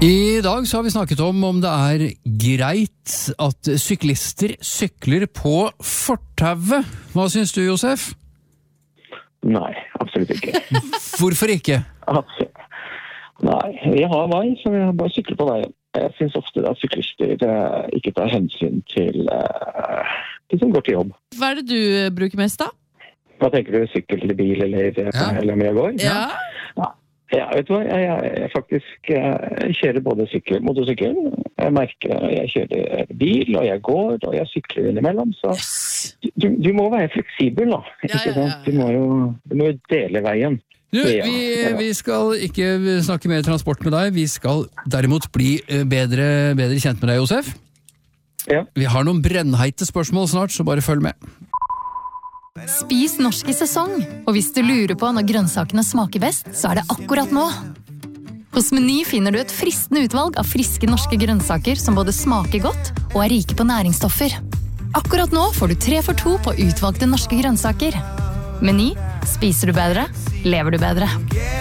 I dag så har vi snakket om det greit at syklister sykler på fortauet. Hva synes du, Josef? Nei, absolutt ikke. Hvorfor ikke? Absolutt. Nei, jeg har vei, så jeg bare sykler på veien. Jeg synes ofte at syklister ikke tar hensyn til de som går til jobb. Hva det du bruker mest da? Hva tenker du? Sykkel eller bil, eller om jeg går? Ja. Ja, vet du hva? Jeg faktisk kjører både motorsykkel, jeg merker jeg kjører bil, og jeg går, og jeg sykler innimellom, så du må være fleksibel da, ikke sant? Du må jo dele veien. Du, vi skal ikke snakke mer transport med deg, vi skal derimot bli bedre kjent med deg, Josef. Ja. Vi har noen brennheite spørsmål snart, så bare følg med. Spis norsk i sesong, og hvis du lurer på når grønnsakene smaker best, så det akkurat nå. Hos Meny finner du et fristende utvalg av friske norske grønnsaker som både smaker godt og rike på næringsstoffer. Akkurat nå får du 3 for 2 på utvalgte norske grønnsaker. Meny, spiser du bedre, lever du bedre.